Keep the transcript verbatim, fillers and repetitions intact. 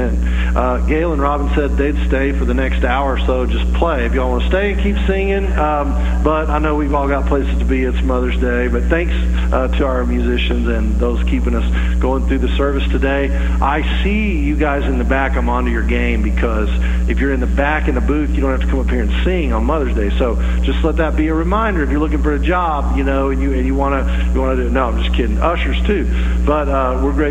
Amen. Uh, Gail and Robin said they'd stay for the next hour or so, just play. If y'all want to stay and keep singing, um, but I know we've all got places to be. It's Mother's Day, but thanks uh, to our musicians and those keeping us going through the service today. I see you guys in the back. I'm onto your game, because if you're in the back in the booth, you don't have to come up here and sing on Mother's Day. So just let that be a reminder. If you're looking for a job, you know, and you and you want to you want to do. No, I'm just kidding. Ushers too, but uh, we're great.